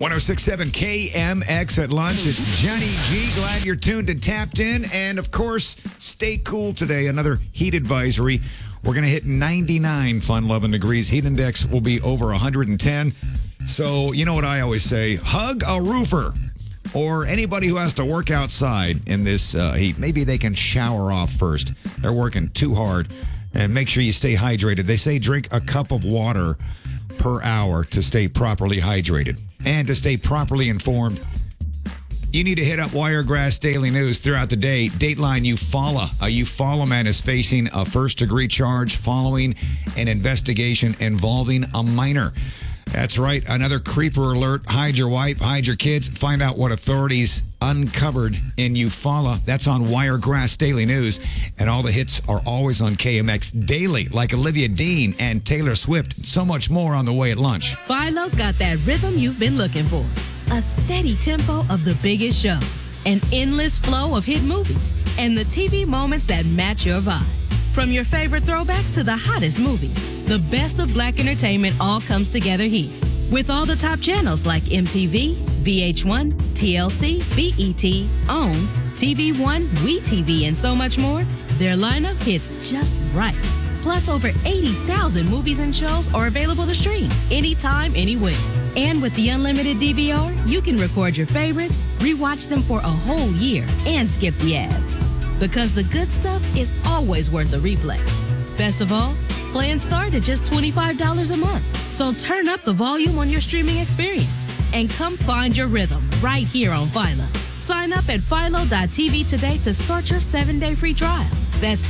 1067 KMX at lunch. It's Johnny G. Glad you're tuned and tapped in. And of course, stay cool today. Another heat advisory. We're going to hit 99 fun-loving degrees. Heat index will be over 110. So, you know what I always say? Hug a roofer or anybody who has to work outside in this heat. Maybe they can shower off first. They're working too hard. And make sure you stay hydrated. They say drink a cup of water per hour to stay properly hydrated. And to stay properly informed, you need to hit up Wiregrass Daily News throughout the day. Dateline Eufaula. A Eufaula man is facing a first-degree charge following an investigation involving a minor. That's right. Another creeper alert. Hide your wife, hide your kids. Find out what authorities uncovered in Eufaula. That's on Wiregrass Daily News. And all the hits are always on KMX Daily, like Olivia Dean and Taylor Swift. And so much more on the way at lunch. Philo's got that rhythm you've been looking for. A steady tempo of the biggest shows, an endless flow of hit movies, and the TV moments that match your vibe. From your favorite throwbacks to the hottest movies, the best of Black entertainment all comes together here. With all the top channels like MTV, VH1, TLC, BET, OWN, TV One, WeTV, and so much more, their lineup hits just right. Plus, over 80,000 movies and shows are available to stream anytime, anywhere. And with the unlimited DVR, you can record your favorites, rewatch them for a whole year, and skip the ads. Because the good stuff is always worth a replay. Best of all, plans start at just $25 a month. So turn up the volume on your streaming experience and come find your rhythm right here on Philo. Sign up at philo.tv today to start your 7-day free trial. That's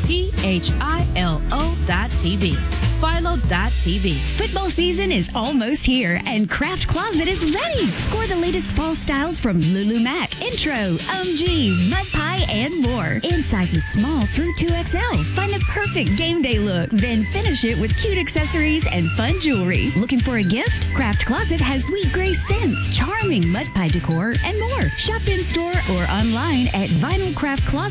PHILO.TV. Philo.tv. Football season is almost here, and Craft Closet is ready. Score the latest fall styles from Lulu Mac, Intro, OMG, Mud Pie, and more. In sizes small through 2XL. Find the perfect game day look, then finish it with cute accessories and fun jewelry. Looking for a gift? Craft Closet has sweet gray scents, charming Mud Pie decor, and more. Shop in store or online at Vinyl Craft Closet.